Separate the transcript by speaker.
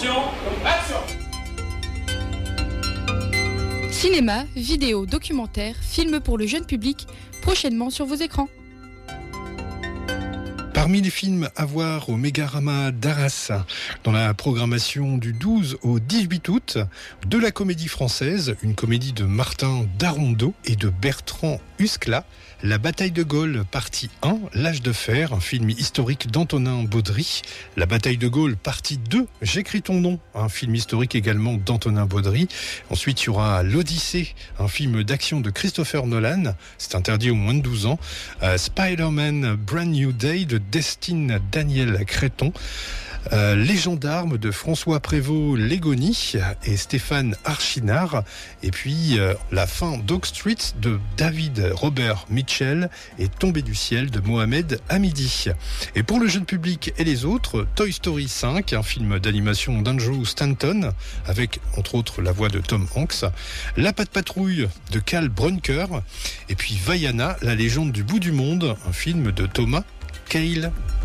Speaker 1: Attention, action!
Speaker 2: Cinéma, vidéo, documentaire, films pour le jeune public, prochainement sur vos écrans.
Speaker 3: Parmi les films à voir au Mégarama d'Arras, dans la programmation du 12 au 18 août, de la comédie française, une comédie de Martin Darondeau et de Bertrand Huskla, La bataille de Gaulle, partie 1, L'âge de fer, un film historique d'Antonin Baudry. La bataille de Gaulle, partie 2, J'écris ton nom, un film historique également d'Antonin Baudry. Ensuite, il y aura L'Odyssée, un film d'action de Christopher Nolan. C'est interdit aux moins de 12 ans. Spider-Man Brand New Day de Destin Daniel Créton. Les gendarmes de François Prévost-Légony et Stéphane Archinard. Et puis La fin d'Oak Street de David Robert Mitchell et Tombé du ciel de Mohamed Hamidi. Et pour le jeune public et les autres, Toy Story 5, un film d'animation d'Andrew Stanton avec entre autres la voix de Tom Hanks. La Patte Patrouille de Cal Brunker. Et puis Vaiana, la légende du bout du monde, un film de Thomas Cale.